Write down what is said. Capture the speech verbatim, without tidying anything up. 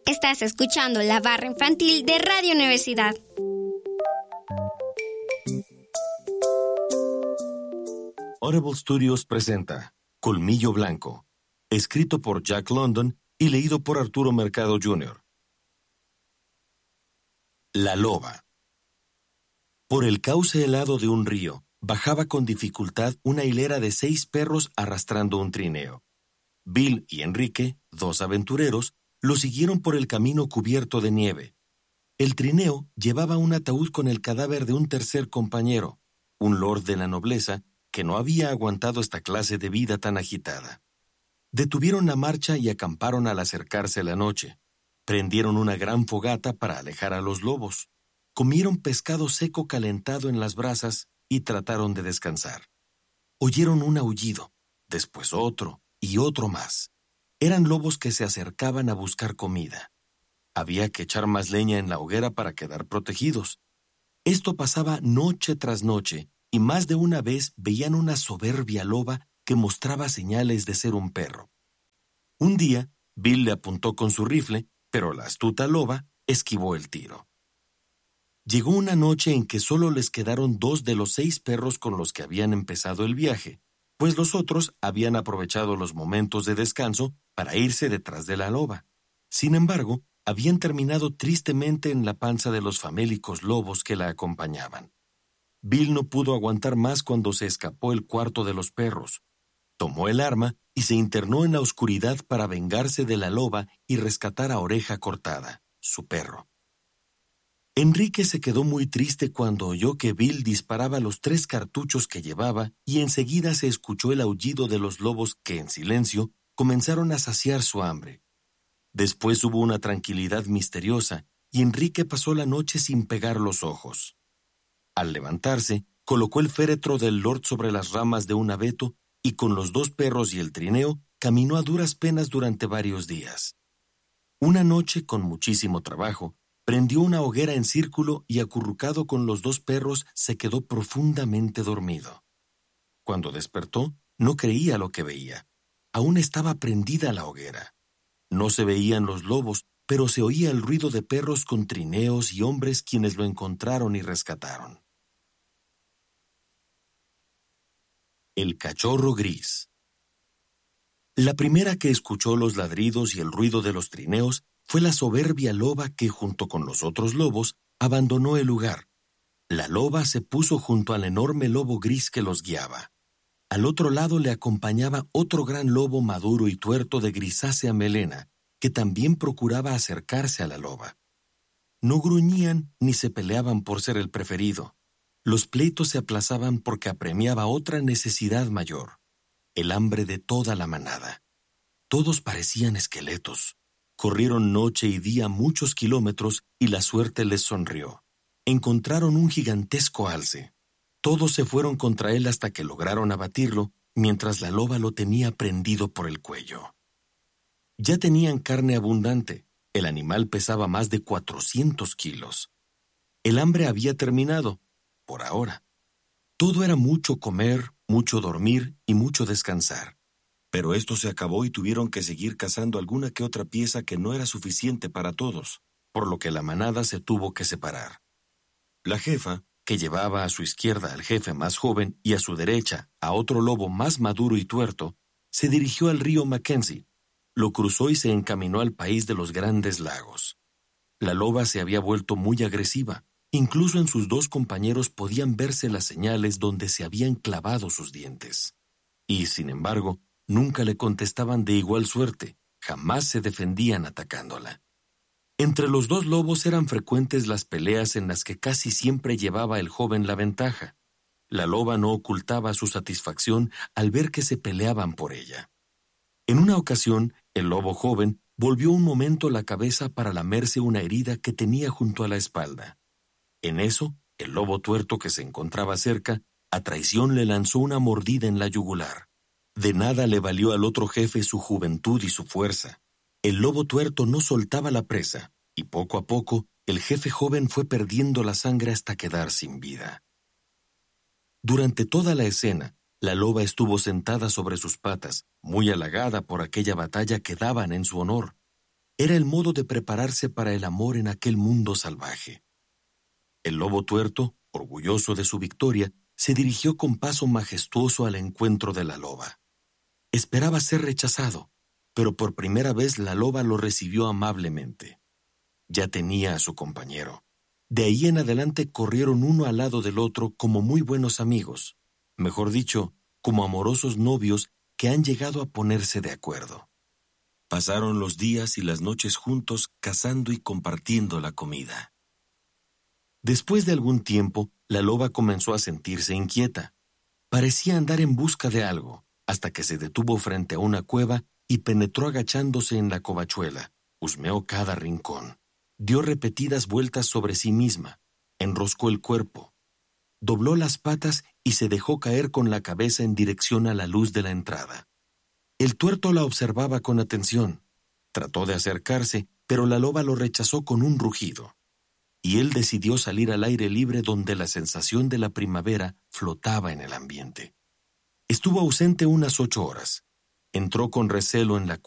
Estás escuchando la barra infantil de Radio Universidad. Audible Studios presenta Colmillo Blanco, escrito por Jack London y leído por Arturo Mercado junior La loba. Por el cauce helado de un río, bajaba con dificultad una hilera de seis perros arrastrando un trineo. Bill y Enrique, dos aventureros, lo siguieron por el camino cubierto de nieve. El trineo llevaba un ataúd con el cadáver de un tercer compañero, un lord de la nobleza, que no había aguantado esta clase de vida tan agitada. Detuvieron la marcha y acamparon al acercarse la noche. Prendieron una gran fogata para alejar a los lobos. Comieron pescado seco calentado en las brasas y trataron de descansar. Oyeron un aullido, después otro y otro más. Eran lobos que se acercaban a buscar comida. Había que echar más leña en la hoguera para quedar protegidos. Esto pasaba noche tras noche, y más de una vez veían una soberbia loba que mostraba señales de ser un perro. Un día, Bill le apuntó con su rifle, pero la astuta loba esquivó el tiro. Llegó una noche en que solo les quedaron dos de los seis perros con los que habían empezado el viaje, pues los otros habían aprovechado los momentos de descanso para irse detrás de la loba. Sin embargo, habían terminado tristemente en la panza de los famélicos lobos que la acompañaban. Bill no pudo aguantar más cuando se escapó el cuarto de los perros. Tomó el arma y se internó en la oscuridad para vengarse de la loba y rescatar a Oreja Cortada, su perro. Enrique se quedó muy triste cuando oyó que Bill disparaba los tres cartuchos que llevaba y enseguida se escuchó el aullido de los lobos que, en silencio, comenzaron a saciar su hambre. Después hubo una tranquilidad misteriosa y Enrique pasó la noche sin pegar los ojos. Al levantarse, colocó el féretro del lord sobre las ramas de un abeto y con los dos perros y el trineo caminó a duras penas durante varios días. Una noche, con muchísimo trabajo, prendió una hoguera en círculo y acurrucado con los dos perros se quedó profundamente dormido. Cuando despertó, no creía lo que veía. Aún estaba prendida la hoguera. No se veían los lobos, pero se oía el ruido de perros con trineos y hombres quienes lo encontraron y rescataron. El cachorro gris. La primera que escuchó los ladridos y el ruido de los trineos fue la soberbia loba que, junto con los otros lobos, abandonó el lugar. La loba se puso junto al enorme lobo gris que los guiaba. Al otro lado le acompañaba otro gran lobo maduro y tuerto de grisácea melena, que también procuraba acercarse a la loba. No gruñían ni se peleaban por ser el preferido. Los pleitos se aplazaban porque apremiaba otra necesidad mayor, el hambre de toda la manada. Todos parecían esqueletos. Corrieron noche y día muchos kilómetros y la suerte les sonrió. Encontraron un gigantesco alce. Todos se fueron contra él hasta que lograron abatirlo, mientras la loba lo tenía prendido por el cuello. Ya tenían carne abundante. El animal pesaba más de cuatrocientos kilos. El hambre había terminado, por ahora. Todo era mucho comer, mucho dormir y mucho descansar. Pero esto se acabó y tuvieron que seguir cazando alguna que otra pieza que no era suficiente para todos, por lo que la manada se tuvo que separar. La jefa, que llevaba a su izquierda al jefe más joven y a su derecha a otro lobo más maduro y tuerto, se dirigió al río Mackenzie, lo cruzó y se encaminó al país de los grandes lagos. La loba se había vuelto muy agresiva. Incluso en sus dos compañeros podían verse las señales donde se habían clavado sus dientes. Y, sin embargo, nunca le contestaban de igual suerte, jamás se defendían atacándola. Entre los dos lobos eran frecuentes las peleas en las que casi siempre llevaba el joven la ventaja. La loba no ocultaba su satisfacción al ver que se peleaban por ella. En una ocasión, el lobo joven volvió un momento la cabeza para lamerse una herida que tenía junto a la espalda. En eso, el lobo tuerto que se encontraba cerca, a traición le lanzó una mordida en la yugular. De nada le valió al otro jefe su juventud y su fuerza. El lobo tuerto no soltaba la presa, y poco a poco el jefe joven fue perdiendo la sangre hasta quedar sin vida. Durante toda la escena, la loba estuvo sentada sobre sus patas, muy halagada por aquella batalla que daban en su honor. Era el modo de prepararse para el amor en aquel mundo salvaje. El lobo tuerto, orgulloso de su victoria, se dirigió con paso majestuoso al encuentro de la loba. Esperaba ser rechazado, pero por primera vez la loba lo recibió amablemente. Ya tenía a su compañero. De ahí en adelante corrieron uno al lado del otro como muy buenos amigos, mejor dicho, como amorosos novios que han llegado a ponerse de acuerdo. Pasaron los días y las noches juntos cazando y compartiendo la comida. Después de algún tiempo, la loba comenzó a sentirse inquieta. Parecía andar en busca de algo, hasta que se detuvo frente a una cueva y penetró agachándose en la covachuela. Husmeó cada rincón. Dio repetidas vueltas sobre sí misma. Enroscó el cuerpo. Dobló las patas y se dejó caer con la cabeza en dirección a la luz de la entrada. El tuerto la observaba con atención. Trató de acercarse, pero la loba lo rechazó con un rugido. Y él decidió salir al aire libre donde la sensación de la primavera flotaba en el ambiente. Estuvo ausente unas ocho horas. Entró con recelo en la